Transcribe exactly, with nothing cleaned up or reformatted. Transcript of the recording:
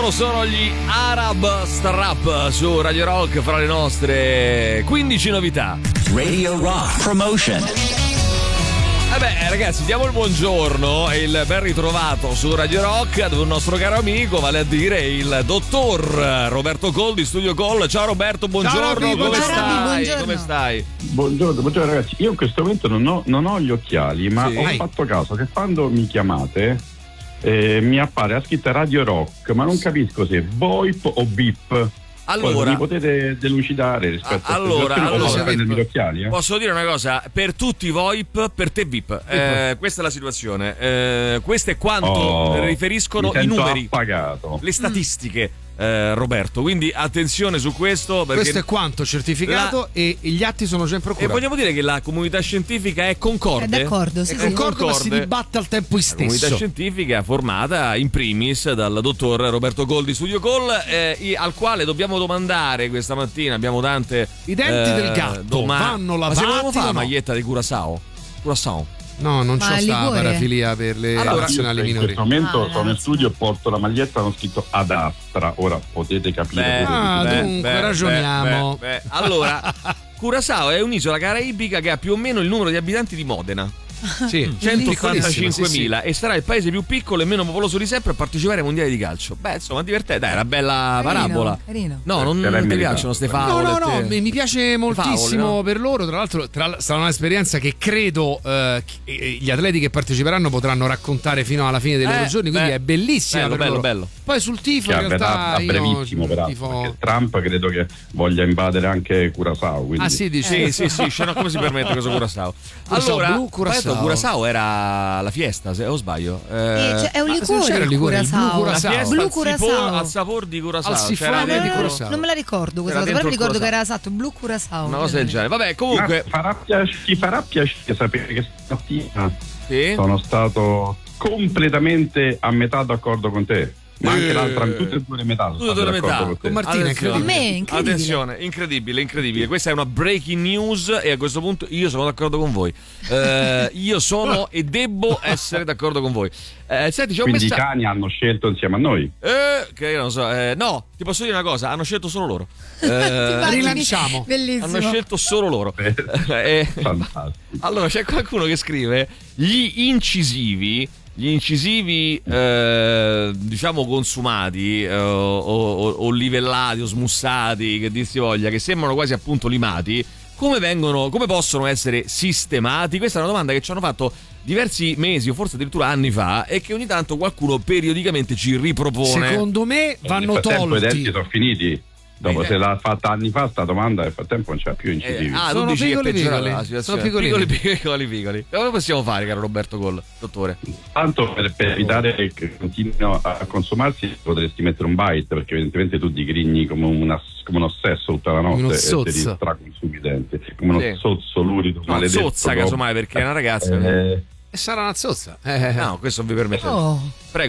Loro sono gli Arab Strap su Radio Rock, fra le nostre quindici novità. Radio Rock Promotion. Eh beh, ragazzi, diamo il buongiorno e il ben ritrovato su Radio Rock ad un nostro caro amico, vale a dire il dottor Roberto Col di Studio Col. Ciao Roberto, buongiorno. Ciao, Robby, come buongiorno. stai? Buongiorno. Come stai? Buongiorno, buongiorno ragazzi. Io in questo momento non ho, non ho gli occhiali, ma Sì. ho fatto caso che quando mi chiamate eh, mi appare la scritta Radio Rock, ma non capisco se VoIP o Beep. Allora, mi potete delucidare rispetto a, a allora, allora, allora posso prendermi gli occhiali? Eh? Posso dire una cosa, per tutti VoIP, per te VIP. Eh, questa è la situazione. Eh, questo è quanto Oh, riferiscono mi i sento numeri, appagato. le statistiche. Eh, Roberto, quindi attenzione su questo, perché questo è quanto certificato la... e gli atti sono già in procura. E vogliamo dire che la comunità scientifica è concorde. È d'accordo, sì, è sì. concorde, ma si dibatte al tempo La comunità stesso. scientifica formata in primis dal dottor Roberto Col di Studio Col, eh, al quale dobbiamo domandare questa mattina. Abbiamo tante I denti eh, del gatto domande. vanno Ma se vogliamo lavati fare o la no? maglietta di Curaçao? Curaçao. No, non Ma c'ho a sta Ligure? parafilia per le Allora, nazionali in minori. questo momento Ah, sono in ragazzi. studio e porto la maglietta, hanno scritto ad Astra. Ora potete capire. Beh, pure Ah, di- beh, dunque, beh, ragioniamo. beh, beh. Allora, Curaçao è un'isola caraibica che ha più o meno il numero di abitanti di Modena. Sì, centottantacinquemila e sarà il paese più piccolo e meno popoloso di sempre a partecipare ai mondiali di calcio. Beh, insomma, divertente, dai, è una bella Carino, parabola. carino. No, non, Te l'hai non ti meritato. piacciono ste No, favole? no, no, te? mi, mi piace moltissimo favole, no? per loro. Tra l'altro, tra, sarà un'esperienza che credo eh, che gli atleti che parteciperanno potranno raccontare fino alla fine dei Eh, loro giorni. Quindi beh, è bellissima bello, per bello, loro. bello. Poi sul tifo, che in realtà, avverrà a io brevissimo peraltro, tifo... perché Trump credo che voglia invadere anche Curaçao, quindi... Ah, sì, dici? Sì, sì, sì, scena, come si permette questo Curaçao? Curaçao Allora, blu, Curaçao. Curaçao. Curaçao era la fiesta, se o sbaglio? Eh, Eh, cioè, è un ma se non liquore c'era il il liquore, il blu Curaçao. Curaçao. la fiesta Blu al, sipo- Curaçao. al sapore di Curaçao. Al C'era siffone Ah, no, dentro- no, no, Curaçao. non me la ricordo questa Era cosa, però dentro mi il ricordo Curaçao. che era esatto, blu Curaçao. Una cosa del genere. Vabbè, comunque. Ma farà piace- ti farà piacere sapere che stamattina Sì? sono stato completamente a metà d'accordo con te. Ma anche Eh. l'altra, tutte e due le metà. sono Tutte e state due le d'accordo metà. con te. Con Martina, Attenzione. A me è incredibile. Attenzione, incredibile, incredibile. Questa è una breaking news e a questo punto io sono d'accordo con voi. Eh, io sono e debbo essere d'accordo con voi. Eh, senti, c'è un Quindi i messaggio. cani hanno scelto insieme a noi. Eh, che io non so. eh, no, ti posso dire una cosa: hanno scelto solo loro. Ti Eh, immagini? rilanciamo. Bellissimo. hanno scelto solo loro. Eh, Fantastico. allora, c'è qualcuno che scrive: gli incisivi. Gli incisivi, eh, diciamo, consumati eh, o, o, o livellati o smussati, che dir si voglia, che sembrano quasi appunto limati, come vengono, come possono essere sistemati? Questa è una domanda che ci hanno fatto diversi mesi o forse addirittura anni fa e che ogni tanto qualcuno periodicamente ci ripropone. Secondo me vanno Nel frattempo i denti tolti. sono finiti. Dopo, Bene. se l'ha fatta anni fa sta domanda, nel frattempo non c'è più incisivi. Eh, ah, Sono tu dici che è piccoli, peggiorata piccoli. la situazione. Sono piccolini. piccoli, piccoli, piccoli. Come possiamo fare, caro Roberto Col, dottore? Tanto per, per evitare che continuino a consumarsi potresti mettere un bite, perché evidentemente tu digrigni come, una, come un ossesso tutta la notte Uno e ti sozzo. straconsumi i denti, come uno Sì. sozzo lurido, No, maledetto. zozza, casomai, perché è una ragazza. Eh, E sarà una zozza. Eh, No, questo vi permette. Oh.